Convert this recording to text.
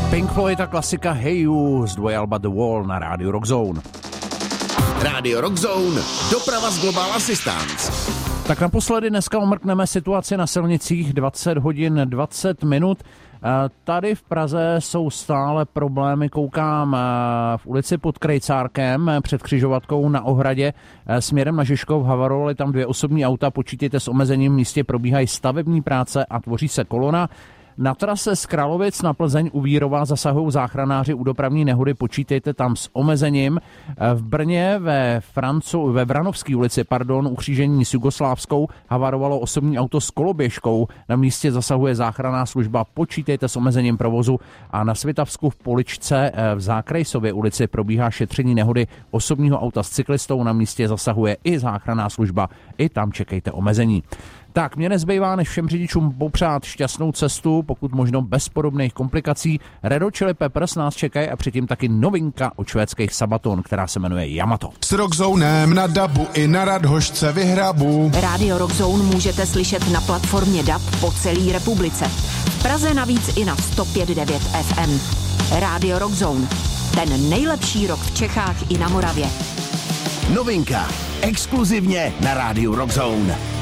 Pink Floyd a klasika Hey You z dvojalba The Wall na rádiu Rockzone. Rádio Rockzone, doprava z Global Assistance. Tak naposledy dneska omrkneme situaci na silnicích 20 hodin 20 minut. Tady v Praze jsou stále problémy, koukám v ulici pod Krejcárkem před křižovatkou na Ohradě směrem na Žižkov, havarovaly tam 2 osobní auta, počítejte s omezením, v místě probíhají stavební práce a tvoří se kolona. Na trase z Kralovic na Plzeň u Vírova zasahují záchranáři u dopravní nehody, počítejte tam s omezením. V Brně ve Vranovské ulici, u křížení s Jugoslávskou havarovalo osobní auto s koloběžkou. Na místě zasahuje záchranná služba, počítejte s omezením provozu. A na Svitavsku v Poličce v Zákrejsově ulici probíhá šetření nehody osobního auta s cyklistou. Na místě zasahuje i záchranná služba, i tam čekejte omezení. Tak, mě nezbývá, než všem řidičům popřát šťastnou cestu, pokud možno bez podobných komplikací. Red Hot Chili Peppers nás čekají a předtím taky novinka od švédských Sabaton, která se jmenuje Yamato. S Rockzonem na dabu i na Radhošce vyhrabu. Rádio Rockzone můžete slyšet na platformě DAB po celé republice. V Praze navíc i na 105.9 FM. Rádio Rockzone. Ten nejlepší rock v Čechách i na Moravě. Novinka. Exkluzivně na rádiu Rockzone.